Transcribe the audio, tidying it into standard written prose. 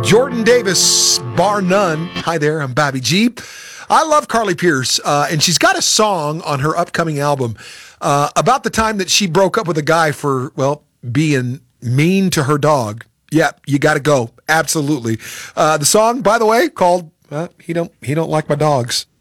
Jordan Davis, bar none. Hi there, I'm Bobby G. I love Carly Pearce, and she's got a song on her upcoming album about the time that she broke up with a guy for, well, being mean to her dog. Yep, you got to go. Absolutely. The song, by the way, called "He Don't Like My Dogs."